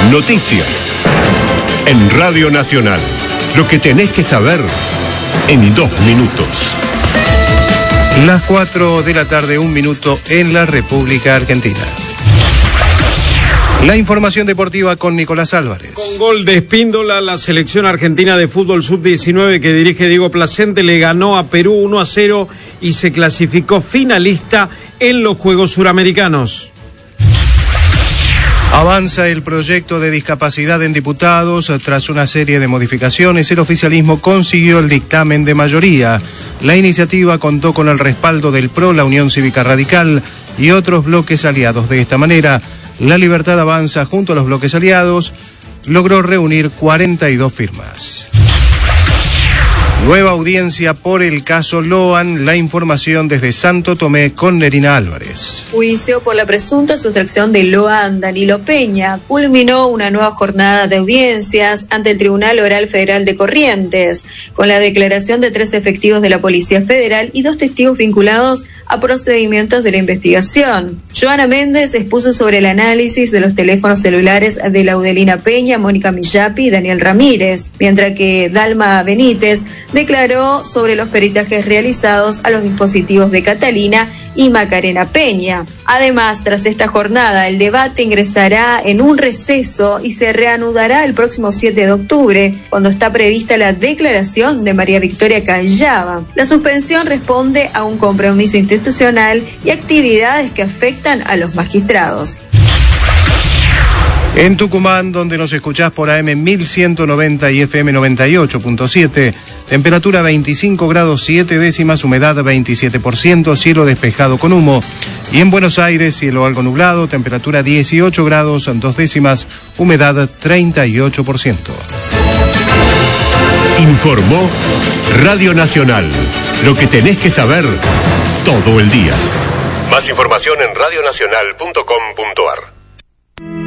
Noticias. En Radio Nacional. Lo que tenés que saber en 2 minutos. Las 4 de la tarde, 1 minuto en la República Argentina. La información deportiva con Nicolás Álvarez. Con gol de Espíndola, la selección argentina de fútbol sub-19 que dirige Diego Placente le ganó a Perú 1-0 y se clasificó finalista en los Juegos Suramericanos. Avanza el proyecto de discapacidad en diputados. Tras una serie de modificaciones, el oficialismo consiguió el dictamen de mayoría. La iniciativa contó con el respaldo del PRO, la Unión Cívica Radical y otros bloques aliados. De esta manera, La Libertad Avanza, junto a los bloques aliados, logró reunir 42 firmas. Nueva audiencia por el caso Loan. La información desde Santo Tomé con Nerina Álvarez. Juicio por la presunta sustracción de Loan Danilo Peña. Culminó una nueva jornada de audiencias ante el Tribunal Oral Federal de Corrientes, con la declaración de 3 efectivos de la Policía Federal y 2 testigos vinculados a procedimientos de la investigación. Joana Méndez expuso sobre el análisis de los teléfonos celulares de Laudelina Peña, Mónica Millapi y Daniel Ramírez, mientras que Dalma Benítez declaró sobre los peritajes realizados a los dispositivos de Catalina y Macarena Peña. Además, tras esta jornada, el debate ingresará en un receso y se reanudará el próximo 7 de octubre, cuando está prevista la declaración de María Victoria Callava. La suspensión responde a un compromiso institucional y actividades que afectan a los magistrados. En Tucumán, donde nos escuchás por AM 1190 y FM 98.7, temperatura 25 grados 7 décimas, humedad 27%, cielo despejado con humo. Y en Buenos Aires, cielo algo nublado, temperatura 18 grados 2 décimas, humedad 38%. Informó Radio Nacional. Lo que tenés que saber todo el día. Más información en radionacional.com.ar.